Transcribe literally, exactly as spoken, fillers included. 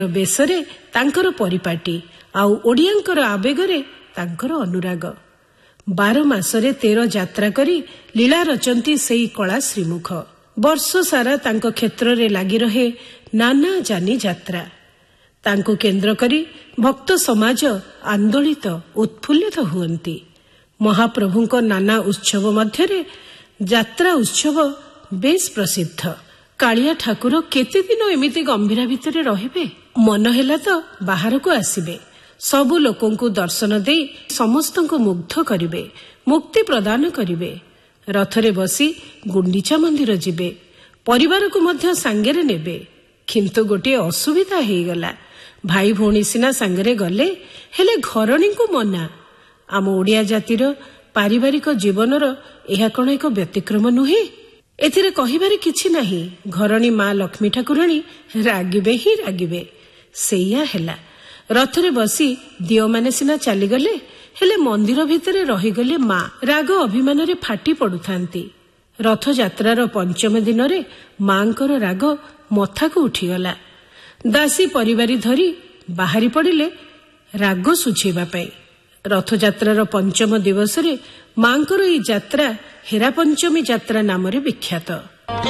ବେଶରେ ତାଙ୍କର ପରିପାଟି ଆଉ ଓଡ଼ିଆଙ୍କର ଆବେଗରେ ତାଙ୍କର ଅନୁରାଗ। ବାର ମାସରେ ତେର ଯାତ୍ରା କରି ଲୀଳା ରଚନ୍ତି ସେଇ କଳା ଶ୍ରୀମୁଖ। ବର୍ଷ ସାରା ତାଙ୍କ କ୍ଷେତ୍ରରେ ଲାଗି ରହେ ନାନା ଜାନି ଯାତ୍ରା। ତାଙ୍କୁ କେନ୍ଦ୍ର କରି ଭକ୍ତ ସମାଜ ଆନ୍ଦୋଳିତ ଉତ୍ଫୁଲ୍ଲିତ ହୁଅନ୍ତି। ମହାପ୍ରଭୁଙ୍କ ନାନା ଉତ୍ସବ ମଧ୍ୟରେ ଯାତ୍ରା ଉତ୍ସବ ବେଶ୍ ପ୍ରସିଦ୍ଧ। କାଳିଆ ଠାକୁର କେତେଦିନ ଏମିତି ଗମ୍ଭୀରା ଭିତରେ ରହିବେ? ମନ ହେଲା ତ ବାହାରକୁ ଆସିବେ, ସବୁ ଲୋକଙ୍କୁ ଦର୍ଶନ ଦେଇ ସମସ୍ତଙ୍କୁ ମୁଗ୍ଧ କରିବେ, ମୁକ୍ତି ପ୍ରଦାନ କରିବେ। ରଥରେ ବସି ଗୁଣ୍ଡିଚା ମନ୍ଦିର ଯିବେ, ପରିବାରକୁ ମଧ୍ୟ ସାଙ୍ଗରେ ନେବେ। କିନ୍ତୁ ଗୋଟିଏ ଅସୁବିଧା ହେଇଗଲା। ଭାଇ ଭଉଣୀ ସିନା ସାଙ୍ଗରେ ଗଲେ, ହେଲେ ଘରଣୀଙ୍କୁ ମନା। ଆମ ଓଡ଼ିଆ ଜାତିର ପାରିବାରିକ ଜୀବନର ଏହା କ'ଣ ଏକ ବ୍ୟତିକ୍ରମ ନୁହେଁ? ଏଥିରେ କହିବାରେ କିଛି ନାହିଁ। ଘରଣୀ ମା ଲକ୍ଷ୍ମୀ ଠାକୁରାଣୀ ରାଗିବେ ହିଁ ରାଗିବେ। ସେଇଆ ହେଲା। ରଥରେ ବସି ଦିଅମାନେ ସିନା ଚାଲିଗଲେ, ହେଲେ ମନ୍ଦିର ଭିତରେ ରହିଗଲେ ମା ରାଗ ଅଭିମାନରେ ଫାଟି ପଡୁଥାନ୍ତି। ରଥଯାତ୍ରାର ପଞ୍ଚମ ଦିନରେ ମାଙ୍କର ରାଗ ମଥାକୁ ଉଠିଗଲା। ଦାସୀ ପରିବାରୀ ଧରି ବାହାରି ପଡ଼ିଲେ ରାଗ ଶୁଝେଇବା ପାଇଁ। ରଥଯାତ୍ରାର ପଞ୍ଚମ ଦିବସରେ ମାଙ୍କର ଏହି ଯାତ୍ରା ହେରା ପଞ୍ଚମୀ ଯାତ୍ରା ନାମରେ ବିଖ୍ୟାତ।